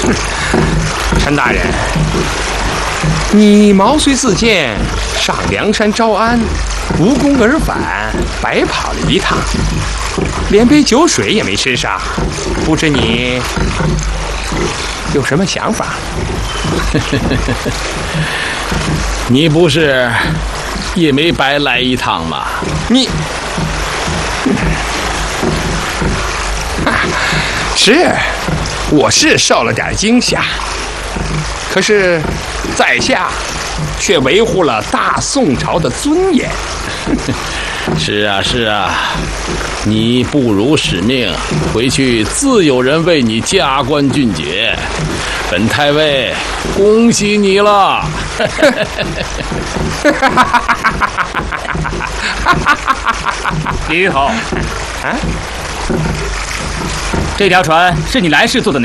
陈大人，你毛遂自荐上梁山招安，无功而返，白跑了一趟，连杯酒水也没吃上，不知你有什么想法？ 你不是也没白来一趟吗？ 你是，我是受了点惊吓，可是在下却维护了大宋朝的尊严。 是啊，是啊，你不辱使命，回去自有人为你加官俊爵。本太尉恭喜你了！ 李玉侯，这条船是你来时坐的